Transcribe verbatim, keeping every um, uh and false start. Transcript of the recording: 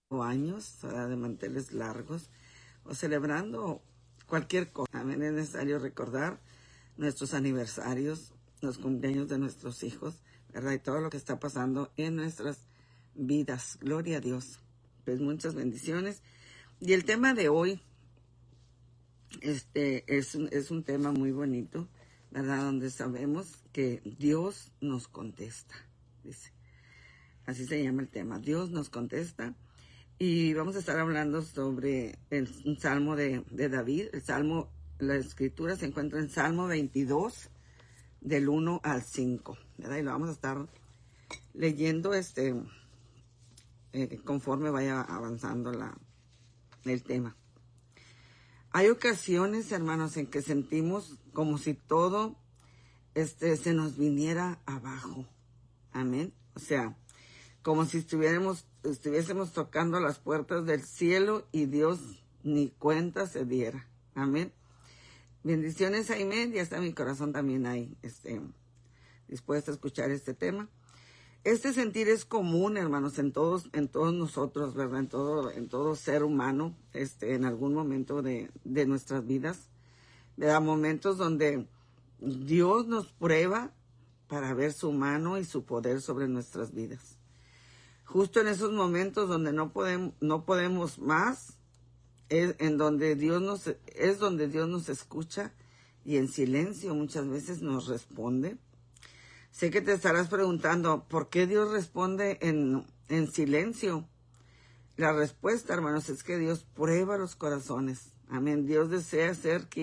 años, ¿verdad? De manteles largos, o celebrando cualquier cosa. Amén. Es necesario recordar nuestros aniversarios, los cumpleaños de nuestros hijos, ¿verdad? Y todo lo que está pasando en nuestras vidas. Gloria a Dios. Pues muchas bendiciones. Y el tema de hoy este, es, un, es un tema muy bonito, ¿verdad? Donde sabemos que Dios nos contesta, dice. Así se llama el tema. Dios nos contesta. Y vamos a estar hablando sobre el un salmo de, de David. El salmo, la escritura se encuentra en Salmo veintidós, del uno al cinco, ¿verdad? Y lo vamos a estar leyendo este eh, conforme vaya avanzando la, el tema. Hay ocasiones, hermanos, en que sentimos como si todo este, se nos viniera abajo. Amén. O sea, como si estuviéramos, estuviésemos tocando las puertas del cielo y Dios ni cuenta se diera. Amén. Bendiciones, amén. Ya está mi corazón también ahí, este, dispuesto a escuchar este tema. Este sentir es común, hermanos, en todos, en todos nosotros, ¿verdad? En todo, en todo ser humano, este, en algún momento de, de nuestras vidas, ¿verdad? Momentos donde Dios nos prueba para ver su mano y su poder sobre nuestras vidas. Justo en esos momentos donde no podemos, no podemos más, es en donde Dios nos, es donde Dios nos escucha y en silencio muchas veces nos responde. Sé que te estarás preguntando, ¿por qué Dios responde en, en silencio? La respuesta, hermanos, es que Dios prueba los corazones. Amén. Dios desea hacer que